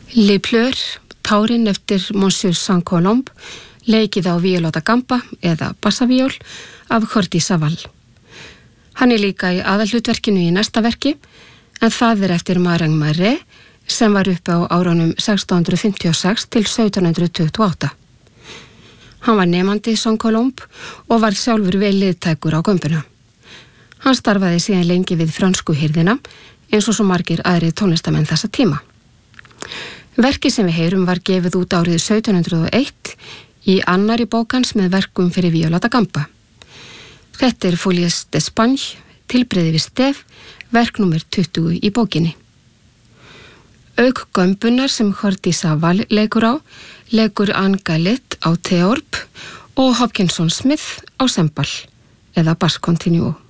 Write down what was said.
Les Pleurs, Tárin eftir Monsieur Saint-Colombe, leikið á víóla da gamba eða bassavíól af Jordi Savall. Hann líka í aðalhlutverkinu í næsta verki, en það eftir Marang Maré sem var uppi á árunum 1656 til 1728. Hann var nemandi Saint-Colombe og var sjálfur vel liðtækur á gömbuna. Hann starfaði síðan lengi við frönsku hirðina eins og svo margir aðrir tónlistamenn þessa tíma. Verkið sem við heyrum var gefið út árið 1701 í annarri bók hans með verkum fyrir víóla da gamba. Þetta Folies d'Espagne, tilbrigði við stef, verk númer 20 í bókinni. Auk gömbunar sem Jordi Savall leikur á, leikur Anne Gallet á theorb og Hopkinson Smith á sembal eða bass continuo.